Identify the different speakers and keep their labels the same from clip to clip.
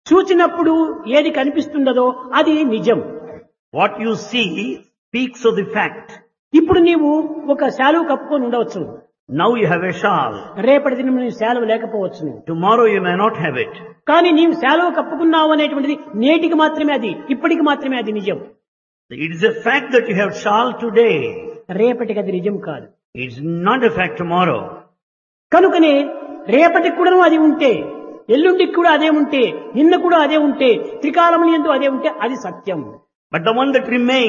Speaker 1: చూచినప్పుడు ఏది కనిపిస్తుండదో అది నిజం.
Speaker 2: What you see speaks of the fact.
Speaker 1: ఇప్పుడు నీవు ఒక శాలువ కప్పుకొని ఉండవచ్చు.
Speaker 2: Now you have a shawl.
Speaker 1: రేపటి దినం నీవు శాలువ లేకపోవచ్చు.
Speaker 2: Tomorrow you may not have it.
Speaker 1: కానీ నీవు శాలువ కప్పుకున్నావు అనేటువంటిది నేటికి మాత్రమే, అది ఇప్పటికి మాత్రమే అది నిజం.
Speaker 2: It is a fact that you have shawl today.
Speaker 1: రేపటికి అది నిజం కాదు.
Speaker 2: It's not a fact tomorrow.
Speaker 1: కనుకనే రేపటికి కూడా అది ఉంటే, ఎల్లుండికి కూడా అదే ఉంటే, నిన్న కూడా అదే ఉంటే, త్రికాలములు యందు అదే ఉంటే అది సత్యం.
Speaker 2: But the one that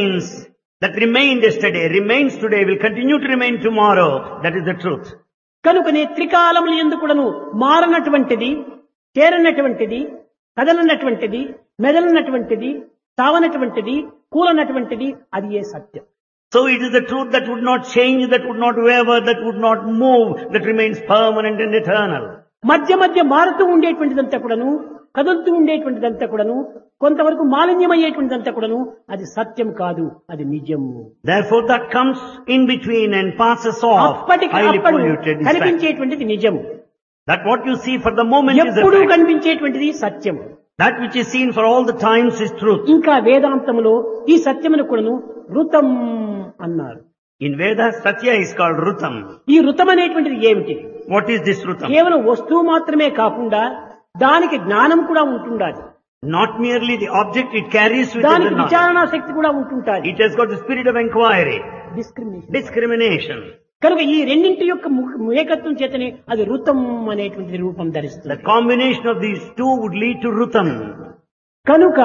Speaker 2: remained yesterday, remains today, will continue to remain tomorrow. That is the truth.
Speaker 1: కనుకనే త్రికాలములు యందు కూడాను మారనటువంటిది, చేరనటువంటిది, కదలనటువంటిది, మెదలనటువంటిది, తావనటువంటిది, కూలనటువంటిది అది ఏ సత్యం.
Speaker 2: So it is the truth that would not change, that would not waver, that would not move, that remains permanent and eternal.
Speaker 1: మధ్య మధ్య మారుతూ ఉండేటువంటిదంతా కూడాను, కదులుతూ ఉండేటువంటిదంతా కూడాను, కొంతవరకు మాలిన్యమయ్యేటువంటిదంతా కూడాను అది సత్యం కాదు, అది నిజము.
Speaker 2: Therefore that comes in between and passes off,
Speaker 1: అప్పటికి
Speaker 2: highly
Speaker 1: అప్పుడు
Speaker 2: polluted. is fact.
Speaker 1: కనిపించేటువంటిది నిజం.
Speaker 2: That what you see for the moment is a
Speaker 1: ఎప్పుడూ
Speaker 2: fact.
Speaker 1: కనిపించేటువంటిది Satyam.
Speaker 2: That which is seen for all the times is truth.
Speaker 1: ఇంకా వేదాంతములో ఈ సత్యమును కూడాను ఋతం అన్నారు.
Speaker 2: In Vedas, Satya is called Rutam.
Speaker 1: ఈ ఋతం అనేటువంటిది ఏమిటి?
Speaker 2: What is this Rutam?
Speaker 1: కేవలం వస్తువు మాత్రమే కాకుండా దానికి జ్ఞానం కూడా ఉంటుండాలి.
Speaker 2: Not merely the object it carries with it,
Speaker 1: దానికి
Speaker 2: the knowledge.
Speaker 1: విచారణా శక్తి కూడా ఉంటుంటాది.
Speaker 2: It has got the spirit of inquiry,
Speaker 1: discrimination. కనుక ఈ రెండింటి యొక్క ఏకత్వం చేతనే అది ఋతం అనేటువంటి రూపం
Speaker 2: The
Speaker 1: ధరిస్తుంది.
Speaker 2: combination of these two would lead to Rutam.
Speaker 1: కనుక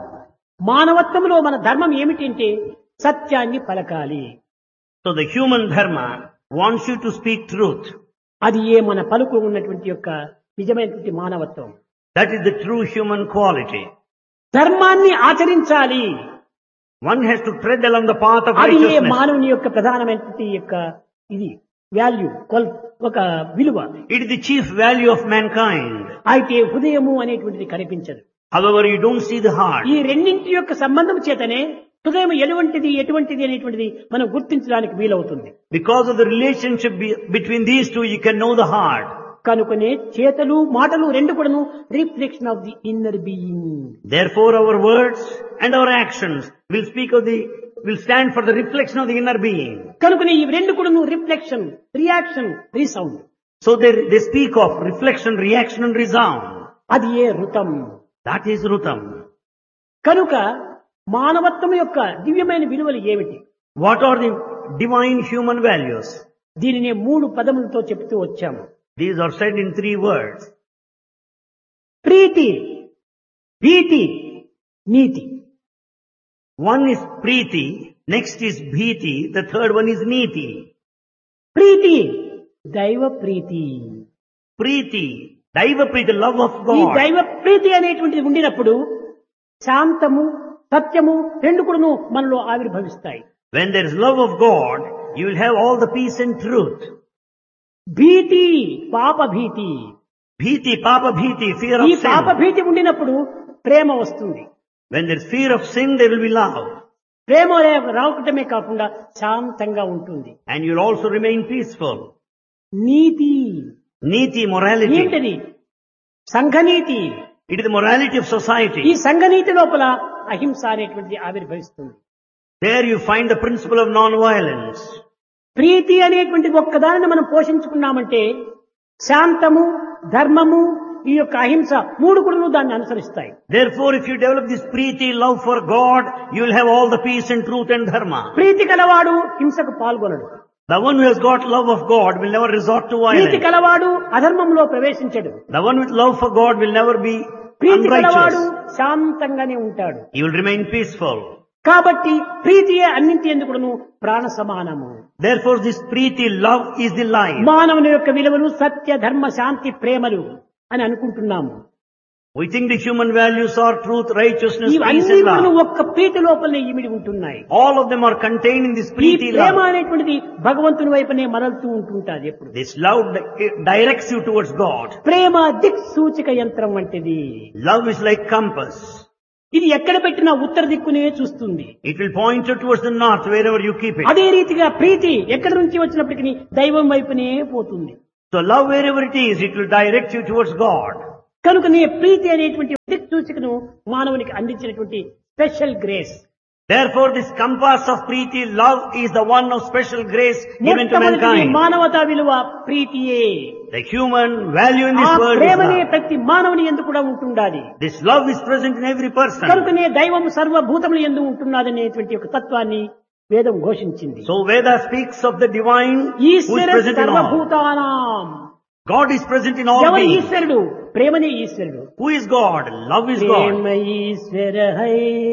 Speaker 1: మానవత్వంలో మన ధర్మం ఏమిటంటే సత్యాన్ని పలకాలి.
Speaker 2: So the human dharma wants you to speak truth.
Speaker 1: అది ఏ మన పలుకు ఉన్నటువంటి యొక్క నిజమైనటువంటి మానవత్వం.
Speaker 2: That is the true human quality.
Speaker 1: ధర్మాన్ని ఆచరించాలి.
Speaker 2: One has to tread along the path of
Speaker 1: అది ఏ
Speaker 2: righteousness.
Speaker 1: మానవుని యొక్క ప్రధానమైనటువంటి యొక్క ఇది వాల్యూ, ఒక విలువ.
Speaker 2: It is the chief value of mankind.
Speaker 1: అయితే హృదయము అనేటువంటిది కనిపించదు.
Speaker 2: However, you don't see the heart.
Speaker 1: ఈ రెండింటి యొక్క సంబంధం చేతనే హృదయం ఎటువంటిది అనేటువంటిది మనం గుర్తించడానికి వీలవుతుంది.
Speaker 2: Because of the relationship between these two, you can know the heart.
Speaker 1: కనుకనే చేతలు మాటలు రెండు కూడాను reflection of the inner being.
Speaker 2: Therefore, our words and our actions will stand for the reflection of the inner being.
Speaker 1: కనుకనే ఈ రెండు కూడాను reflection, reaction, resound.
Speaker 2: So they speak of reflection, reaction and resound.
Speaker 1: అది ఏ ఋతం.
Speaker 2: That is Rutam.
Speaker 1: కనుక మానవత్వం యొక్క దివ్యమైన విలువలు ఏమిటి?
Speaker 2: What are the divine human values?
Speaker 1: దీనిని 3 పదములతో చెప్తూ వచ్చాము.
Speaker 2: These are said in 3 words.
Speaker 1: ప్రీతి, భీతి, నీతి.
Speaker 2: One is Preeti, next is Bhiti, the third one is Niti.
Speaker 1: ప్రీతి దైవ ప్రీతి.
Speaker 2: Preeti, Daiva Preeti, the love of
Speaker 1: ఈ
Speaker 2: God.
Speaker 1: దైవ ప్రీతి అనేటువంటిది ఉండినప్పుడు శాంతము, సత్యము రెండు కూడాను మనలో ఆవిర్భవిస్తాయి.
Speaker 2: When there is love of God, you will have all the peace and truth.
Speaker 1: భీతి, పాప భీతి.
Speaker 2: Bhiti, Papa Bhiti, fear
Speaker 1: ఈ
Speaker 2: of
Speaker 1: పాప
Speaker 2: sin.
Speaker 1: భీతి ఉండినప్పుడు ప్రేమ వస్తుంది.
Speaker 2: When there is fear of sin, there will be love.
Speaker 1: ప్రేమ రావటమే కాకుండా శాంతంగా ఉంటుంది.
Speaker 2: And you will also remain peaceful.
Speaker 1: NITI
Speaker 2: Niti, morality.
Speaker 1: ఏంటది? సంఘనీతి.
Speaker 2: It is the morality of
Speaker 1: ఈ
Speaker 2: society.
Speaker 1: సంఘనీతి లోపల అహింస అనేటువంటిది ఆవిర్భవిస్తుంది.
Speaker 2: There you find the principle of non-violence.
Speaker 1: ప్రీతి అనేటువంటి ఒక్కదానిని మనం పోషించుకున్నామంటే శాంతము, ధర్మము, ఈ యొక్క అహింస 3 కూడా దాన్ని అనుసరిస్తాయి.
Speaker 2: Therefore, if you develop this Preeti, love for God, you will have all the peace and truth and dharma.
Speaker 1: ప్రీతి కలవాడు హింసకు పాల్గొనడు.
Speaker 2: The one who has got love of God will never resort to
Speaker 1: Preethi
Speaker 2: violence.
Speaker 1: కలవాడు అధర్మంలో ప్రవేశించడు.
Speaker 2: The one with love for God will never be
Speaker 1: ప్రీతి కలవాడు
Speaker 2: unrighteous.
Speaker 1: శాంతంగానే ఉంటాడు.
Speaker 2: He will remain peaceful.
Speaker 1: కాబట్టి ప్రీతియే అన్నింటి ఎందుకును ప్రాణ సమానము.
Speaker 2: Therefore, this Preeti, love is the life.
Speaker 1: మానవుని యొక్క విలువలు సత్య, ధర్మ, శాంతి, ప్రేమలు అని అనుకుంటున్నాము.
Speaker 2: We think the human values are truth, righteousness, peace
Speaker 1: ఇవన్నీ
Speaker 2: and
Speaker 1: కూడా
Speaker 2: love.
Speaker 1: ఒక్క ప్రీతి లోపలనే ఇమిడి ఉంటున్నాయి.
Speaker 2: All of them are contained in this
Speaker 1: ఈ
Speaker 2: Preeti
Speaker 1: ప్రేమ
Speaker 2: love.
Speaker 1: అనేటువంటిది భగవంతుని వైపునే మరలుతూ ఉంటుంటాది ఎప్పుడు.
Speaker 2: This love directs you towards God.
Speaker 1: ప్రేమ దిక్ సూచిక యంత్రం వంటిది.
Speaker 2: Love is like compass.
Speaker 1: ఇది ఎక్కడ పెట్టినా ఉత్తర దిక్కునే చూస్తుంది.
Speaker 2: It will point you towards the north wherever you keep it.
Speaker 1: అదే రీతిగా ప్రీతి ఎక్కడి నుంచి వచ్చినప్పటికీ దైవం వైపునే పోతుంది.
Speaker 2: So love wherever it is, it will direct you towards God.
Speaker 1: కనుక నీ ప్రీతి అనేటువంటి దిక్ సూచికను మానవునికి అందించినటువంటి special grace.
Speaker 2: Therefore, this compass of Preeti, love, is the one of special grace given to
Speaker 1: మొట్టమొదటి
Speaker 2: mankind.
Speaker 1: మానవతా విలువ ప్రీతియే.
Speaker 2: The human value in
Speaker 1: ఆ
Speaker 2: this world is
Speaker 1: ప్రేమనే
Speaker 2: love.
Speaker 1: ప్రతి మానవుని యందు కూడా ఉంటుండాలి.
Speaker 2: This love is present in every person.
Speaker 1: కనుకనే దైవం సర్వభూతముల యందు ఉంటున్నదనేటువంటి ఒక తత్వాన్ని వేదం ఘోషించింది.
Speaker 2: So Veda speaks of the divine who is
Speaker 1: Eshwara
Speaker 2: present in all.
Speaker 1: సర్వభూతానాం.
Speaker 2: God is present in all
Speaker 1: ఎవరు
Speaker 2: beings.
Speaker 1: ఈశ్వరుడు? ప్రేమనే ఈశ్వరుడు.
Speaker 2: Who is God? Love is
Speaker 1: Prema
Speaker 2: God.
Speaker 1: Eshwara high,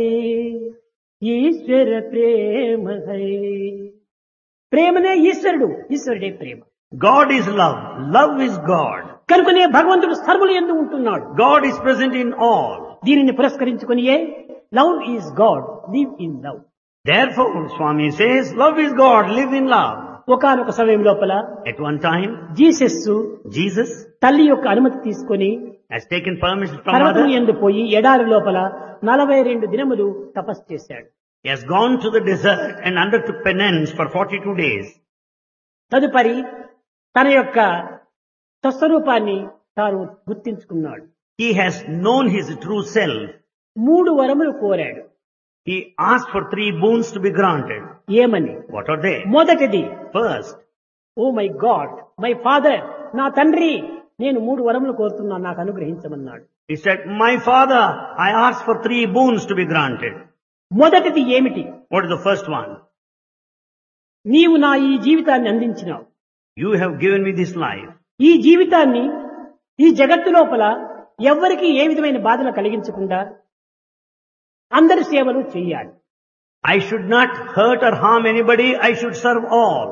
Speaker 1: Eshwara Prema high. ప్రేమనే ఈశ్వరుడు, ఈశ్వరుడే ప్రేమ.
Speaker 2: God is love. Love is God.
Speaker 1: కనుకనే భగవంతుడు సర్వులు యందు ఉంటున్నాడు.
Speaker 2: God is present in all.
Speaker 1: దీనిని పురస్కరించుకొనియే love is God, live in love.
Speaker 2: Therefore, Swami says, love is God, live in love.
Speaker 1: ఒకానొక సమయం లోపల
Speaker 2: At one time,
Speaker 1: Jesus
Speaker 2: Jesus
Speaker 1: తల్లి యొక్క అనుమతి తీసుకొని
Speaker 2: has taken permission from
Speaker 1: పర్వతం
Speaker 2: mother.
Speaker 1: యందు పోయి ఎడారి లోపల 42 దినములు తపస్సు చేశాడు.
Speaker 2: He has gone to the desert and undertook penance for 42 days.
Speaker 1: తదుపరి తన యొక్క స్వస్వరూపాన్ని తాను గుర్తించుకున్నాడు.
Speaker 2: He has known his true self.
Speaker 1: 3 వరములు కోరాడు.
Speaker 2: He asked for 3 boons to be granted.
Speaker 1: ఏమని?
Speaker 2: What are they?
Speaker 1: మొదటిది,
Speaker 2: First,
Speaker 1: oh my God, my father, నా తండ్రి, నేను 3 వరములు కోరుతున్నా, నాకు అనుగ్రహించమన్నాడు.
Speaker 2: he said, my father, I asked for 3 boons to be granted.
Speaker 1: మొదటిది ఏమిటి?
Speaker 2: What is the first one?
Speaker 1: నీవు నా ఈ జీవితాన్ని అందించినావు.
Speaker 2: You have given me this life.
Speaker 1: ఈ జీవితాన్ని ఈ జగత్తు లోపల ఎవ్వరికీ ఏ విధమైన బాధలు కలిగించకుండా అందరి సేవలు చేయాలి.
Speaker 2: I should not hurt or harm anybody. I should serve all.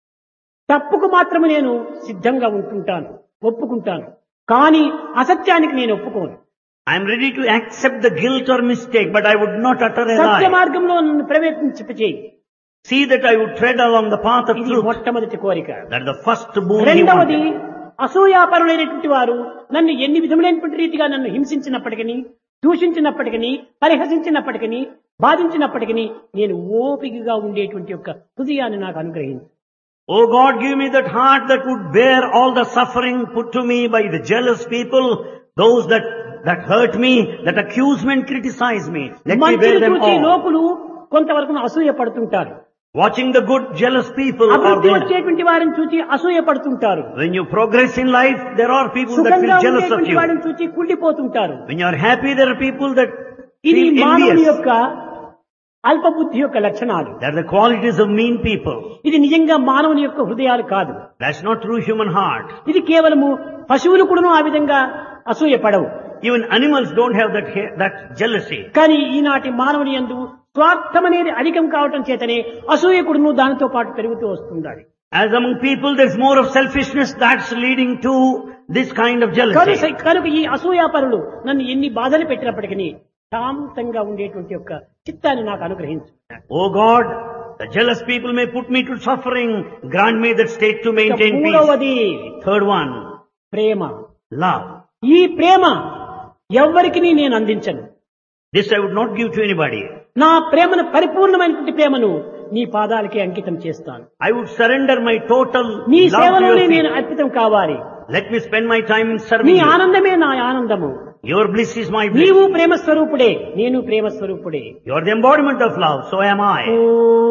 Speaker 1: తప్పుకు మాత్రమే నేను సిద్ధంగా ఉంటుంటాను, ఒప్పుకుంటాను. కానీ అసత్యానికి నేను ఒప్పుకోను.
Speaker 2: I am ready to accept the guilt or mistake, but I would not utter a
Speaker 1: Satya
Speaker 2: lie.
Speaker 1: మార్గంలో నన్ను ప్రవేశించేయి.
Speaker 2: See that I would tread along the path of
Speaker 1: ఇది
Speaker 2: truth.
Speaker 1: మొట్టమొదటి కోరిక.
Speaker 2: That is the first boon he
Speaker 1: రెండవది,
Speaker 2: wanted.
Speaker 1: అసూయాపరులైనటువంటి వారు నన్ను ఎన్ని విధములైనటువంటి రీతిగా నన్ను హింసించినప్పటికీ, దూషించినప్పటికీ, పరిహసించినప్పటికీ, బాధించినప్పటికీ నేను ఓపికగా ఉండేటువంటి యొక్క హృదయాన్ని నాకు అనుగ్రహించు.
Speaker 2: Oh God, give me that heart that would bear all the suffering put to me by the jealous people, those that hurt me, that accuse me and criticize me. Let me bear
Speaker 1: మంచిని
Speaker 2: them
Speaker 1: చూసి
Speaker 2: all.
Speaker 1: లోకులు కొంతవరకు అసూయ పడుతుంటారు.
Speaker 2: Watching the good, jealous people are
Speaker 1: అభివృద్ధి
Speaker 2: there.
Speaker 1: వచ్చేటువంటి వారిని చూసి అసూయ పడుతుంటారు.
Speaker 2: When you progress in life, there are people that
Speaker 1: సుఖంగా
Speaker 2: feel jealous of
Speaker 1: ఉండేటువంటి
Speaker 2: you.
Speaker 1: వారిని చూసి కుళ్ళిపోతుంటారు.
Speaker 2: When you are happy, there are people that
Speaker 1: ఇది
Speaker 2: feel
Speaker 1: మానవుని
Speaker 2: envious.
Speaker 1: యొక్క అల్పబుద్ధి యొక్క లక్షణాలు.
Speaker 2: They are the qualities of mean people.
Speaker 1: ఇది నిజంగా మానవుని యొక్క హృదయాలు కాదు.
Speaker 2: That's not true human heart.
Speaker 1: ఇది కేవలము పశువులు కూడాను ఆ విధంగా అసూయ పడవు.
Speaker 2: Even animals don't have that jealousy.
Speaker 1: కానీ ఈనాటి మానవుని యందు స్వార్థం అనేది అధికం కావటం చేతనే అసూయ కూడాను దానితో పాటు పెరుగుతూ వస్తుండాలి.
Speaker 2: As among people, there's more of selfishness that's leading to this kind of jealousy.
Speaker 1: కనుక ఈ అసూయాపరులు నన్ను ఎన్ని బాధలు పెట్టినప్పటికీ శాంతంగా ఉండేటువంటి యొక్క చిత్తాన్ని నాకు అనుగ్రహించు.
Speaker 2: Oh God, the jealous people may put me to suffering. Grant me that state to maintain peace.
Speaker 1: మూడవది
Speaker 2: Third one,
Speaker 1: ప్రేమ.
Speaker 2: love.
Speaker 1: ఈ ప్రేమ ఎవ్వరికి నేను అందించను.
Speaker 2: This I would not give to anybody.
Speaker 1: నా ప్రేమను, పరిపూర్ణమైనటువంటి ప్రేమను నీ పాదాలకే అంకితం చేస్తాను.
Speaker 2: I would surrender my total
Speaker 1: నీ
Speaker 2: love to
Speaker 1: సేవలోనే
Speaker 2: your
Speaker 1: నేను
Speaker 2: feet.
Speaker 1: అర్పితం కావాలి.
Speaker 2: Let me spend my time in
Speaker 1: నీ
Speaker 2: serving you.
Speaker 1: ఆనందమే నా ఆనందము.
Speaker 2: Your bliss is my bliss.
Speaker 1: నీవు ప్రేమ స్వరూపుడే, నేను ప్రేమ స్వరూపుడే.
Speaker 2: You are the embodiment of love, so am I.